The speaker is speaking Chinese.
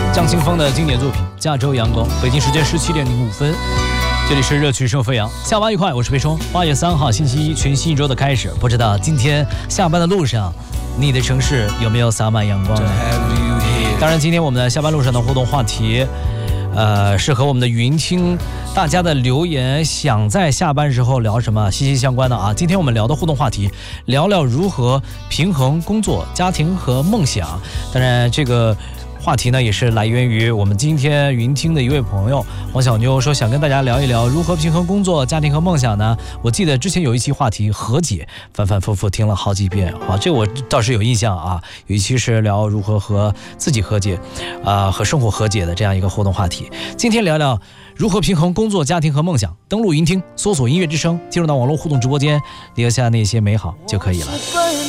张清芳的经典作品《加州阳光》，北京时间17点05分，这里是热曲生飞扬，下班愉快，我是裴冲。8月3号星期一，全新一周的开始，不知道今天下班的路上，你的城市有没有洒满阳光呢？当然，今天我们的下班路上的互动话题，是和我们的云听大家的留言想在下班时候聊什么息息相关的啊。今天我们聊的互动话题，聊聊如何平衡工作、家庭和梦想。当然，这个话题呢，也是来源于我们今天云听的一位朋友王小妞，说想跟大家聊一聊如何平衡工作、家庭和梦想呢。我记得之前有一期话题和解，反反复复听了好几遍啊，这我倒是有印象啊。有一期是聊如何和自己和解，和生活和解的这样一个互动话题。今天聊聊如何平衡工作、家庭和梦想。登录云听，搜索音乐之声，进入到网络互动直播间，留下那些美好就可以了。